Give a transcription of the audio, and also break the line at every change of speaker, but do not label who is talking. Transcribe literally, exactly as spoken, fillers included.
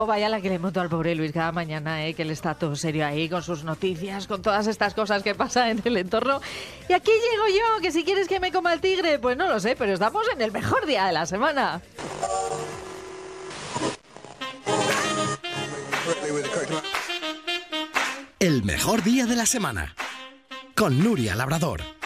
Vaya la que le monto al pobre Luis cada mañana, ¿eh? Que él está todo serio ahí con sus noticias, con todas estas cosas que pasan en el entorno. Y aquí llego yo, que si quieres que me coma el tigre, pues no lo sé, pero estamos en el mejor día de la semana.
El mejor día de la semana, con Nuria Labrador.